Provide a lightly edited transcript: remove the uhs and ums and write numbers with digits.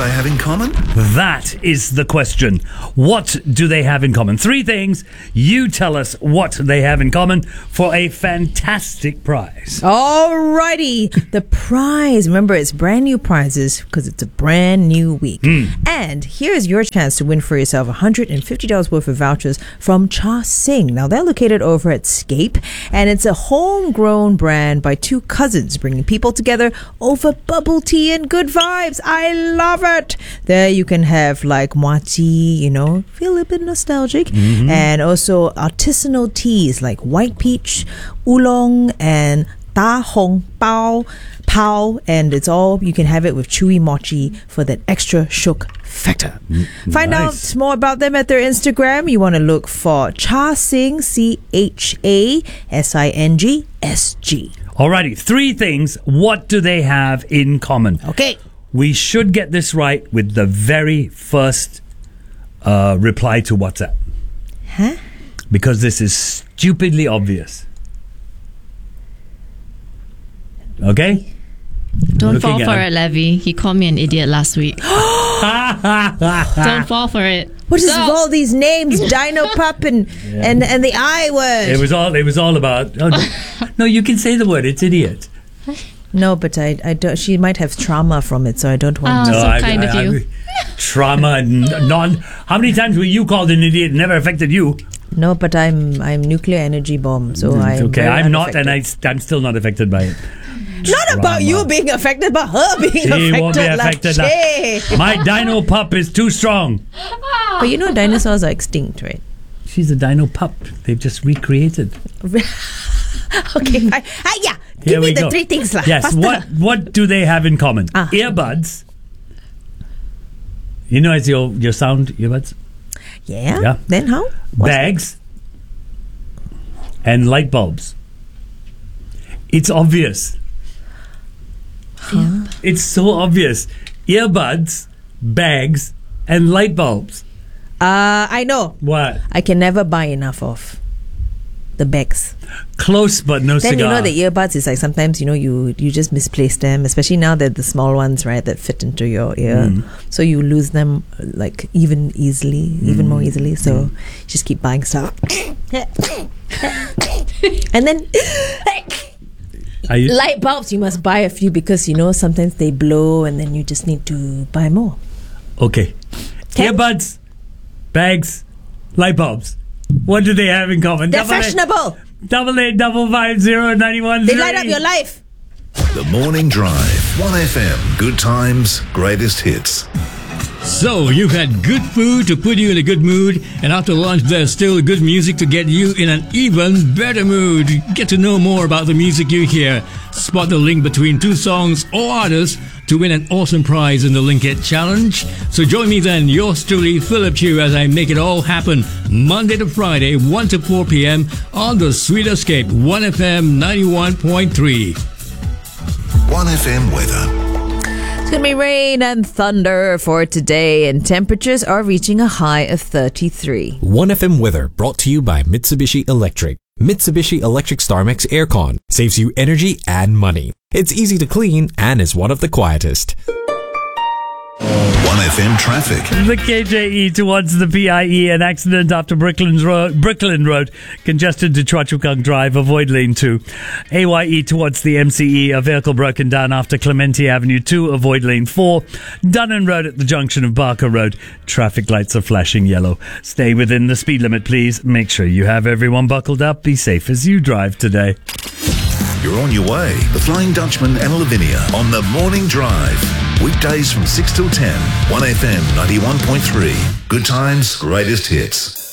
they have in common? That is the question. What do they have in common? 3 things. You tell us what they have in common for a fantastic prize. Alrighty. The prize. Remember, it's brand new prizes because it's a brand new week. And here's your chance to win for yourself $150 worth of vouchers from Cha Sing. Now, they're located over at Scape, and it's a homegrown brand by 2 cousins bringing people together over bubble tea and good vibes. I love it. There you can have like mochi, you know, feel a bit nostalgic, and also artisanal teas like white peach, oolong, and Da Hong Pao, and it's all, you can have it with chewy mochi for that extra shook factor. Find out more about them at their Instagram. You want to look for Cha Sing, CHASING SG. Alrighty, 3 things. What do they have in common? Okay. We should get this right with the very first reply to WhatsApp. Huh? Because this is stupidly obvious. Okay? Don't fall for it, Levy. He called me an idiot last week. Don't fall for it. What is with all these names? Dino Pup and the I word. It was all about. Oh, no, you can say the word. It's idiot. No, but I don't. She might have trauma from it, so I don't want to. So kind of you. Trauma and How many times were you called an idiot? It never affected you. No, but I'm nuclear energy bomb, so I'm okay. very I'm not, unaffected. and I'm still not affected by it. Not about you being affected, but her being She affected. won't be affected. My dino pup is too strong. But you know, dinosaurs are extinct, right? She's a dino pup. They've just recreated. Okay, yeah. Give me the 3 things, lah. Yes. Faster. What do they have in common? Earbuds. You know, it's your sound earbuds. Yeah. Then how? Bags. And light bulbs. It's obvious. Huh? It's so obvious. Earbuds, bags, and light bulbs. I know. What? I can never buy enough of the bags. Close, but no cigar. Then you know the earbuds is like sometimes you just misplace them, especially now that the small ones, right, that fit into your ear. So you lose them like even more easily. So you just keep buying stuff. And then light bulbs, you must buy a few because sometimes they blow and then you just need to buy more. Okay. Earbuds, bags, light bulbs. What do they have in common? They're fashionable. 88550910. They light up your life. The Morning Drive. 1FM. Good times, greatest hits. So, you've had good food to put you in a good mood, and after lunch there's still good music to get you in an even better mood. Get to know more about the music you hear. Spot the link between 2 songs or artists to win an awesome prize in the Link It Challenge. So join me then, yours truly, Philip Chew, as I make it all happen Monday to Friday, 1 to 4 p.m. on the Sweet Escape, 1FM 91.3. 1FM weather. It's going to be rain and thunder for today, and temperatures are reaching a high of 33. 1FM weather brought to you by Mitsubishi Electric. Mitsubishi Electric StarMax Aircon saves you energy and money. It's easy to clean and is one of the quietest. 1FM traffic. The KJE towards the PIE, an accident after Brooklyn Road, congested to Chua Chu Kang Drive, avoid lane 2. AYE towards the MCE, a vehicle broken down after Clementi Avenue 2, avoid lane 4. Dunnan Road at the junction of Barker Road, traffic lights are flashing yellow. Stay within the speed limit, please. Make sure you have everyone buckled up. Be safe as you drive today. You're on your way. The Flying Dutchman and Lavinia on the Morning Drive. Weekdays from 6 till 10. 1FM 91.3. Good times, greatest hits.